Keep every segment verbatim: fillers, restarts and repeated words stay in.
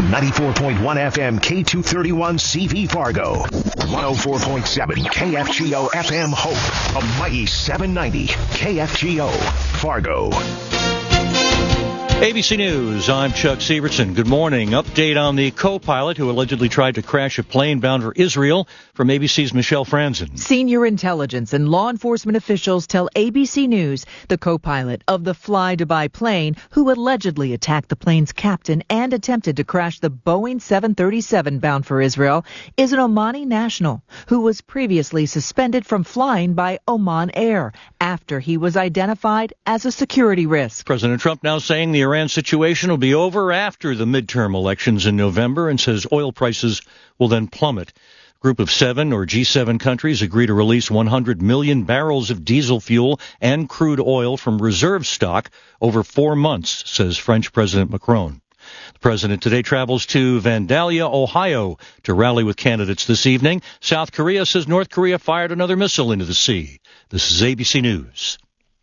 ninety-four point one F M K two thirty-one C V Fargo. one oh four point seven K F G O F M Hope. A mighty seven ninety K F G O Fargo. A B C News, I'm Chuck Severson. Good morning. Update on the co-pilot who allegedly tried to crash a plane bound for Israel from A B C's Michelle Franzen. Senior intelligence and law enforcement officials tell A B C News the co-pilot of the Fly Dubai plane who allegedly attacked the plane's captain and attempted to crash the Boeing seven thirty-seven bound for Israel is an Omani national who was previously suspended from flying by Oman Air after he was identified as a security risk. President Trump now saying the Iran situation will be over after the midterm elections in November and says oil prices will then plummet. A group of seven or G seven countries agree to release one hundred million barrels of diesel fuel and crude oil from reserve stock over four months, says French President Macron. The president today travels to Vandalia, Ohio, to rally with candidates this evening. South Korea says North Korea fired another missile into the sea. This is A B C News.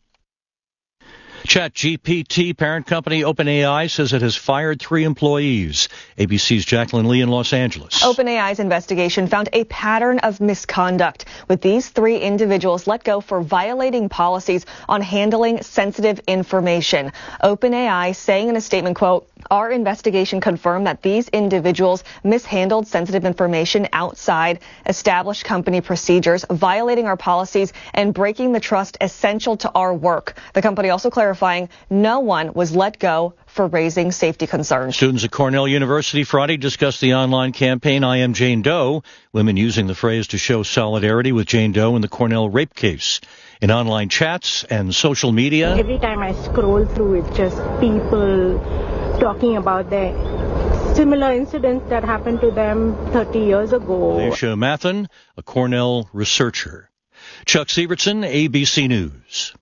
ChatGPT parent company OpenAI says it has fired three employees. A B C's Jacqueline Lee in Los Angeles. OpenAI's investigation found a pattern of misconduct, with these three individuals let go for violating policies on handling sensitive information. OpenAI saying in a statement, quote, "Our investigation confirmed that these individuals mishandled sensitive information outside established company procedures, violating our policies and breaking the trust essential to our work." The company also clarifying no one was let go for raising safety concerns. Students at Cornell University Friday discussed the online campaign I Am Jane Doe, women using the phrase to show solidarity with Jane Doe in the Cornell rape case. In online chats and social media, every time I scroll through, it's just people talking about their similar incidents that happened to them thirty years ago. Aisha Mathen, a Cornell researcher. Chuck Severson, A B C News.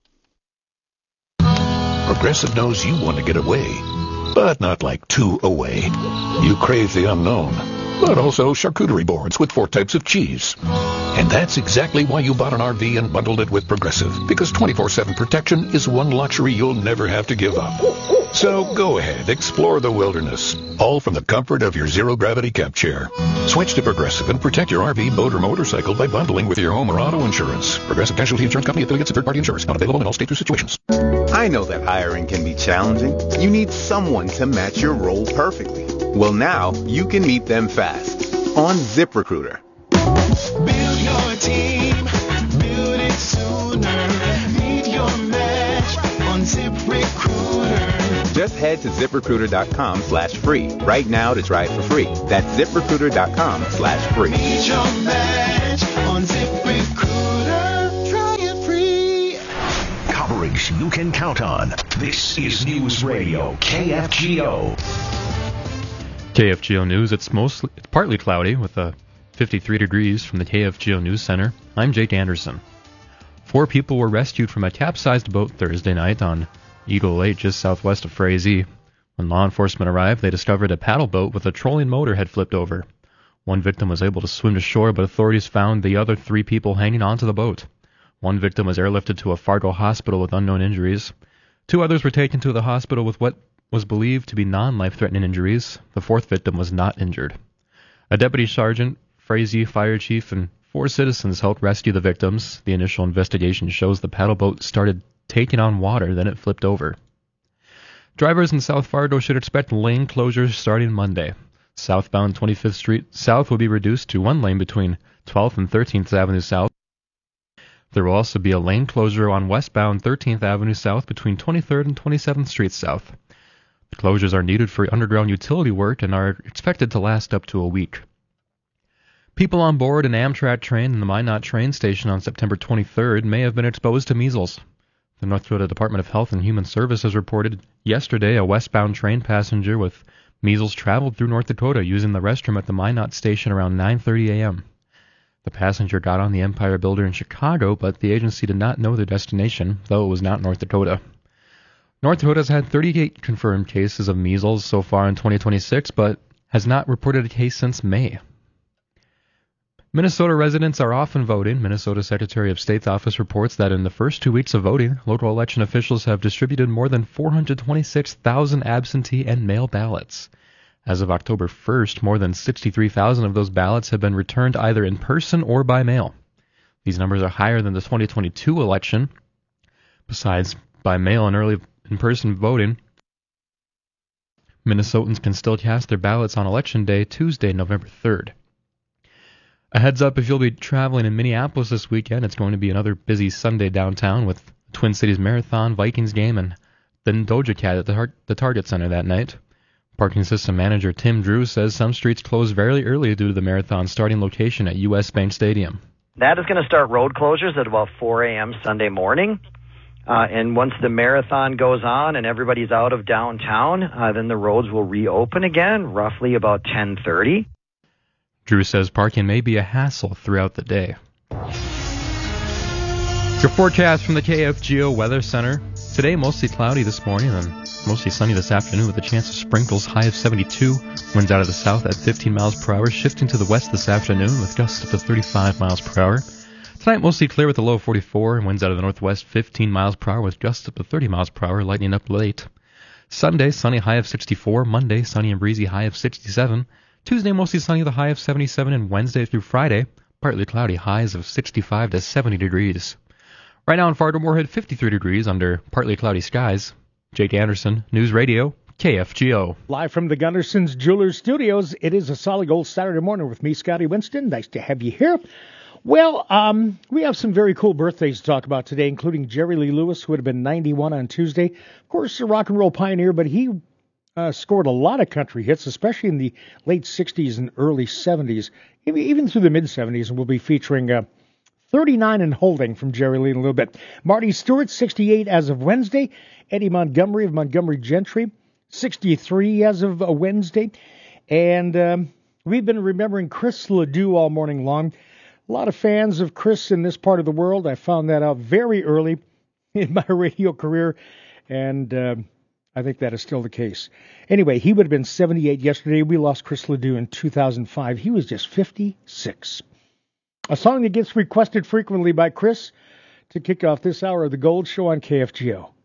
Progressive knows you want to get away, but not like two away. You crave the unknown, but also charcuterie boards with four types of cheese. And that's exactly why you bought an R V and bundled it with Progressive, because twenty-four seven protection is one luxury you'll never have to give up. So go ahead, explore the wilderness, all from the comfort of your zero-gravity cap chair. Switch to Progressive and protect your R V, boat, or motorcycle by bundling with your home or auto insurance. Progressive Casualty Insurance Company affiliates and third-party insurers. Not available in all states or situations. I know that hiring can be challenging. You need someone to match your role perfectly. Well, now you can meet them fast on ZipRecruiter. Build your team, build it sooner. Meet your match on ZipRecruiter. Just head to ZipRecruiter.com slash free right now to try it for free. That's ZipRecruiter.com slash free. Meet your match on ZipRecruiter. Try it free. Coverage you can count on. This is News Radio K F G O. K F G O News. It's mostly it's partly cloudy with a fifty-three degrees from the K F G O News Center. I'm Jake Anderson. Four people were rescued from a capsized boat Thursday night on Eagle Lake, just southwest of Frazee. When law enforcement arrived, they discovered a paddle boat with a trolling motor had flipped over. One victim was able to swim to shore, but authorities found the other three people hanging onto the boat. One victim was airlifted to a Fargo hospital with unknown injuries. Two others were taken to the hospital with what was believed to be non-life-threatening injuries. The fourth victim was not injured. A deputy sergeant, Frazee fire chief, and four citizens helped rescue the victims. The initial investigation shows the paddle boat started taking on water, then it flipped over. Drivers in South Fargo should expect lane closures starting Monday. Southbound twenty-fifth Street South will be reduced to one lane between twelfth and thirteenth Avenue South. There will also be a lane closure on westbound thirteenth Avenue South between twenty-third and twenty-seventh Street South. The closures are needed for underground utility work and are expected to last up to a week. People on board an Amtrak train in the Minot train station on September twenty-third may have been exposed to measles. The North Dakota Department of Health and Human Services reported yesterday a westbound train passenger with measles traveled through North Dakota using the restroom at the Minot station around nine thirty a.m. The passenger got on the Empire Builder in Chicago, but the agency did not know their destination, though it was not North Dakota. North Dakota has had thirty-eight confirmed cases of measles so far in twenty twenty-six, but has not reported a case since May. Minnesota residents are often voting. Minnesota Secretary of State's office reports that in the first two weeks of voting, local election officials have distributed more than four hundred twenty-six thousand absentee and mail ballots. As of October first, more than sixty-three thousand of those ballots have been returned either in person or by mail. These numbers are higher than the twenty twenty-two election. Besides, by mail and early in-person voting, Minnesotans can still cast their ballots on Election Day, Tuesday, November third. A heads up if you'll be traveling in Minneapolis this weekend, it's going to be another busy Sunday downtown with the Twin Cities Marathon, Vikings game, and then Doja Cat at the, Har- the Target Center that night. Parking system manager Tim Drew says some streets closed very early due to the marathon starting location at U S Bank Stadium. That is going to start road closures at about four a.m. Sunday morning. Uh, and once the marathon goes on and everybody's out of downtown, uh, then the roads will reopen again, roughly about ten thirty. Drew says parking may be a hassle throughout the day. Your forecast from the K F G O Weather Center. Today, mostly cloudy this morning and mostly sunny this afternoon with a chance of sprinkles, high of seventy-two. Winds out of the south at fifteen miles per hour, shifting to the west this afternoon with gusts up to thirty-five miles per hour. Tonight, mostly clear with a low of forty-four, and winds out of the northwest fifteen miles per hour with gusts up to thirty miles per hour, lightening up late. Sunday, sunny, high of sixty-four. Monday, sunny and breezy, high of sixty-seven. Tuesday, mostly sunny, the high of seventy-seven, and Wednesday through Friday, partly cloudy, highs of sixty-five to seventy degrees. Right now in Fargo-Moorhead, fifty-three degrees under partly cloudy skies. Jake Anderson, News Radio, K F G O. Live from the Gunderson's Jewelers Studios, it is a solid gold Saturday morning with me, Scotty Winston. Nice to have you here. Well, um, we have some very cool birthdays to talk about today, including Jerry Lee Lewis, who would have been ninety-one on Tuesday. Of course, a rock and roll pioneer, but he uh, scored a lot of country hits, especially in the late sixties and early seventies, even through the mid-seventies, and we'll be featuring uh, thirty-nine and holding from Jerry Lee in a little bit. Marty Stewart, sixty-eight as of Wednesday. Eddie Montgomery of Montgomery Gentry, sixty-three as of uh, Wednesday. And um, we've been remembering Chris Ledoux all morning long. A lot of fans of Chris in this part of the world. I found that out very early in my radio career, and uh, I think that is still the case. Anyway, he would have been seventy-eight yesterday. We lost Chris Ledoux in two thousand five. He was just fifty-six. A song that gets requested frequently by Chris to kick off this hour of the Gold Show on K F G O.